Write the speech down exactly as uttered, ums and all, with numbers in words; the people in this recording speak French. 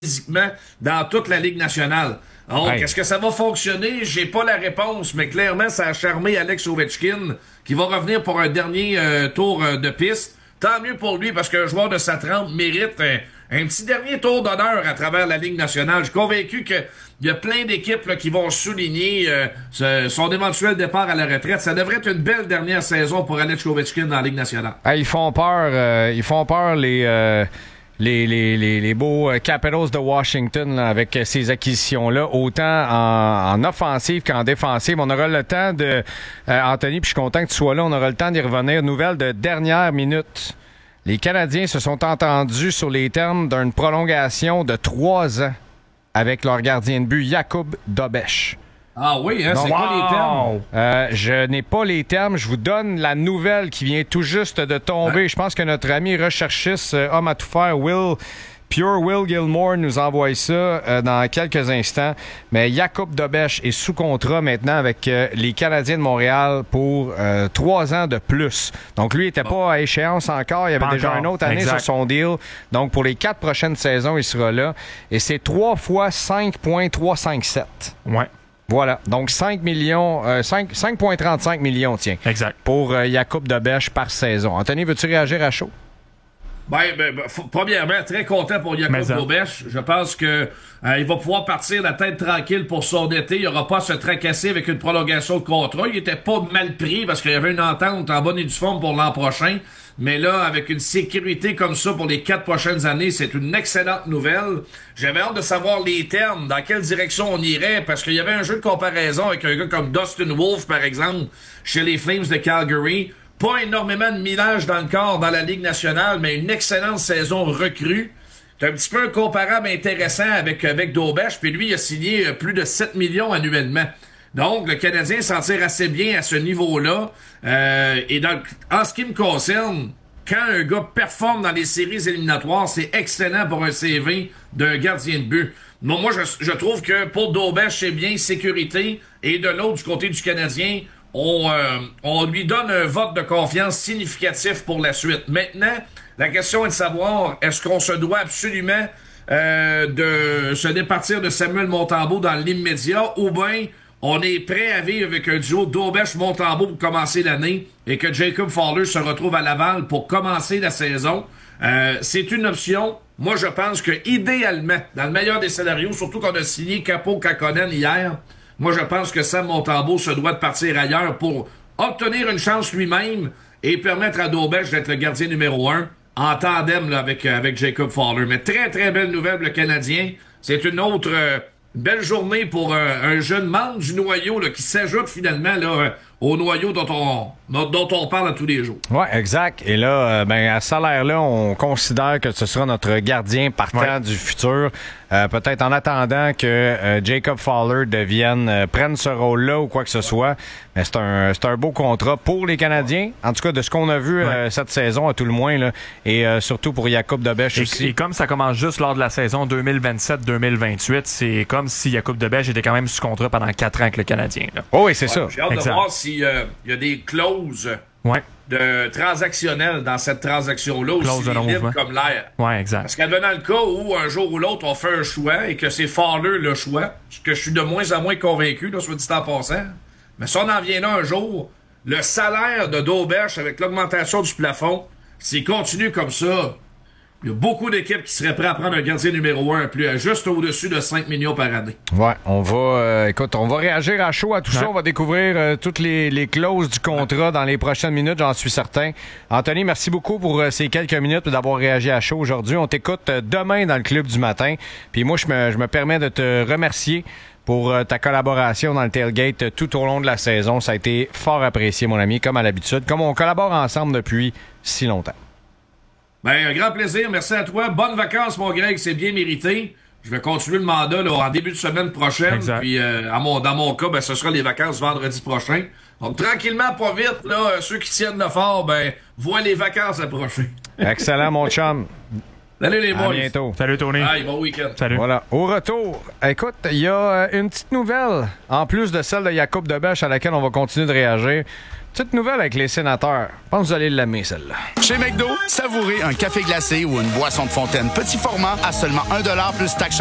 physiquement dans toute la Ligue nationale. Donc, Hey. est-ce que ça va fonctionner? J'ai pas la réponse, mais clairement, ça a charmé Alex Ovechkin, qui va revenir pour un dernier euh, tour euh, de piste. Tant mieux pour lui, parce qu'un joueur de sa trempe mérite un, un petit dernier tour d'honneur à travers la Ligue nationale. Je suis convaincu qu'il y a plein d'équipes là, qui vont souligner euh, ce- son éventuel départ à la retraite. Ça devrait être une belle dernière saison pour Alex Ovechkin dans la Ligue nationale. Hey, ils font peur, euh, ils font peur les, euh, les, les, les, les beaux euh, Capitals de Washington là, avec euh, ces acquisitions-là, autant en, en offensive qu'en défensive. On aura le temps de, euh, Anthony, puis je suis content que tu sois là, on aura le temps d'y revenir. Nouvelle de dernière minute. Les Canadiens se sont entendus sur les termes d'une prolongation de trois ans avec leur gardien de but, Jakub Dobeš. Ah oui, hein, c'est Donc, quoi les termes? Euh, je n'ai pas les termes. Je vous donne la nouvelle qui vient tout juste de tomber. Ouais. Je pense que notre ami recherchiste, euh, homme à tout faire, Will, Pure Will Gilmore, nous envoie ça euh, dans quelques instants. Mais Jakub Dobeš est sous contrat maintenant avec euh, les Canadiens de Montréal pour euh, trois ans de plus. Donc lui, il n'était pas à échéance encore. Il y avait Pas déjà encore. une autre année Exact. sur son deal. Donc pour les quatre prochaines saisons, il sera là. Et c'est trois fois cinq virgule trois cinq sept. Ouais, Voilà. Donc cinq millions, euh, cinq virgule trente-cinq millions, tiens, exact. pour euh, Jakub Dobeš par saison. Anthony, veux-tu réagir à chaud? Ben, ben, ben, f- premièrement, très content pour Jakub Mais ça. Dobeš. Je pense que euh, il va pouvoir partir la tête tranquille pour son été. Il aura pas à se tracasser avec une prolongation de contrat. Il était pas mal pris parce qu'il y avait une entente en bonne et due forme pour l'an prochain. Mais là, avec une sécurité comme ça pour les quatre prochaines années, c'est une excellente nouvelle. J'avais hâte de savoir les termes, dans quelle direction on irait, parce qu'il y avait un jeu de comparaison avec un gars comme Dustin Wolf, par exemple, chez les Flames de Calgary. Pas énormément de millage dans le corps dans la Ligue nationale, mais une excellente saison recrue. C'est un petit peu un comparable intéressant avec, avec Dobeš, puis lui, il a signé euh, plus de sept millions annuellement. Donc, le Canadien s'en tire assez bien à ce niveau-là. Euh, et donc, en ce qui me concerne, quand un gars performe dans les séries éliminatoires, c'est excellent pour un C V d'un gardien de but. Bon, moi, je, je trouve que pour Dobeš, c'est bien sécurité. Et de l'autre, du côté du Canadien, on, euh, on lui donne un vote de confiance significatif pour la suite. Maintenant, la question est de savoir, est-ce qu'on se doit absolument euh, de se départir de Samuel Montembeault dans l'immédiat, ou bien on est prêt à vivre avec un duo Dobeš-Montembeault pour commencer l'année et que Jacob Fowler se retrouve à Laval pour commencer la saison. Euh, c'est une option. Moi, je pense que idéalement, dans le meilleur des scénarios, surtout qu'on a signé Capo Kakkonen hier, moi, je pense que Sam Montembeault se doit de partir ailleurs pour obtenir une chance lui-même et permettre à Dobeš d'être le gardien numéro un en tandem là, avec, euh, avec Jacob Fowler. Mais très, très belle nouvelle, le Canadien. C'est une autre euh, belle journée pour euh, un jeune membre du noyau là, qui s'ajoute finalement là, euh, au noyau dont on, dont on parle à tous les jours. Oui, exact. Et là, euh, ben, à ce salaire-là, on considère que ce sera notre gardien partant Ouais. du futur. Euh, peut-être en attendant que euh, Jacob Fowler devienne, euh, prenne ce rôle-là ou quoi que ce soit. Mais c'est un, c'est un beau contrat pour les Canadiens. En tout cas, de ce qu'on a vu euh, cette saison, à tout le moins. Là, et euh, surtout pour Jakub Dobeš aussi. Et, et comme ça commence juste lors de la saison deux mille vingt-sept deux mille vingt-huit, c'est comme si Jakub Dobeš était quand même sous contrat pendant quatre ans avec le Canadien. Là. Oh oui, c'est ça. J'ai hâte Exact. de voir s'il euh, y a des clauses Ouais, de transactionnelles dans cette transaction-là, Clause aussi de non-mouvement. libre comme l'air. ouais, exact. Parce qu'advenant le cas où un jour ou l'autre on fait un choix et que c'est Fowler le choix, ce que je suis de moins en moins convaincu, là, soit dit en passant, mais si on en vient là un jour, le salaire de Dobeš avec l'augmentation du plafond, s'il continue comme ça, il y a beaucoup d'équipes qui seraient prêtes à prendre un gardien numéro un plus, juste au-dessus de cinq millions par année. Ouais, on va, euh, écoute, on va réagir à chaud à tout ça. Ouais. On va découvrir euh, toutes les, les clauses du contrat dans les prochaines minutes, j'en suis certain. Anthony, merci beaucoup pour euh, ces quelques minutes et d'avoir réagi à chaud aujourd'hui. On t'écoute euh, demain dans le club du matin. Puis moi, je me, je me permets de te remercier pour euh, ta collaboration dans le tailgate euh, tout au long de la saison. Ça a été fort apprécié, mon ami, comme à l'habitude, comme on collabore ensemble depuis si longtemps. Ben, un grand plaisir, merci à toi. Bonnes vacances, mon Greg, c'est bien mérité. Je vais continuer le mandat là, en début de semaine prochaine. Exact. Puis euh, à mon, dans mon cas, ben, ce sera les vacances vendredi prochain. Donc tranquillement, pas vite, là, euh, ceux qui tiennent le fort, ben, voient les vacances approcher. Excellent, mon chum. Salut les À boys. bientôt. Salut Tony. Bye, bon week-end. Salut. Voilà. Au retour, écoute, il y a euh, une petite nouvelle, en plus de celle de Jakub Dobeš à laquelle on va continuer de réagir. Petite nouvelle avec les sénateurs. Je pense que vous allez l'aimer, celle-là. Chez McDo, savourez un café glacé ou une boisson de fontaine petit format à seulement un dollar plus taxe